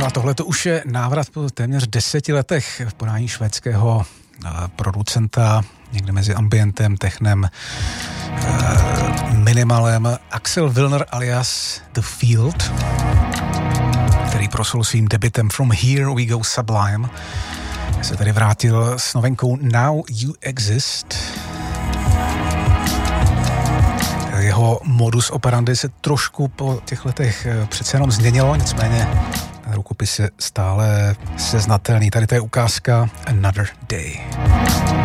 No a tohle to už je návrat po téměř 10 letech v podání švédského producenta, někde mezi ambientem, technem, minimalem, Axel Wilner alias The Field, který proslul svým debutem From Here We Go Sublime, se tady vrátil s novinkou Now You Exist. Jeho modus operandi se trošku po těch letech přece jenom změnilo, nicméně ten rukopis je stále seznatelný. Tady to je ukázka Another Day.